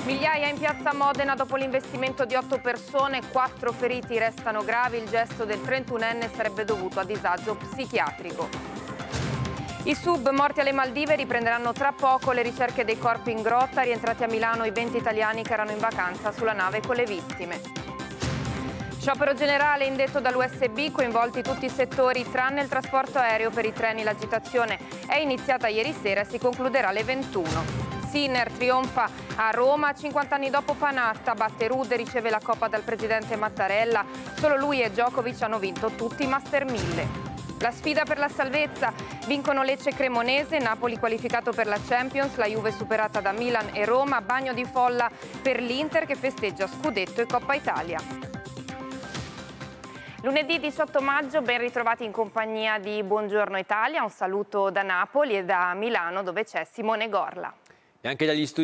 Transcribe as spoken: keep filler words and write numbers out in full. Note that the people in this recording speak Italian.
Migliaia in piazza Modena dopo l'investimento di otto persone, quattro feriti restano gravi. Il gesto del trentunenne sarebbe dovuto a disagio psichiatrico. I sub morti alle Maldive riprenderanno tra poco le ricerche dei corpi in grotta. Rientrati a Milano i venti italiani che erano in vacanza sulla nave con le vittime. Sciopero generale indetto dall'U S B, coinvolti tutti i settori tranne il trasporto aereo. Per i treni l'agitazione è iniziata ieri sera e si concluderà alle ventuno. Sinner trionfa a Roma, cinquanta anni dopo Panatta, batte Rude, riceve la coppa dal presidente Mattarella. Solo lui e Djokovic hanno vinto tutti i Master mille. La sfida per la salvezza, vincono Lecce e Cremonese, Napoli qualificato per la Champions, la Juve superata da Milan e Roma, bagno di folla per l'Inter che festeggia Scudetto e Coppa Italia. Lunedì diciotto maggio, ben ritrovati in compagnia di Buongiorno Italia, un saluto da Napoli e da Milano dove c'è Simone Gorla. E anche dagli studi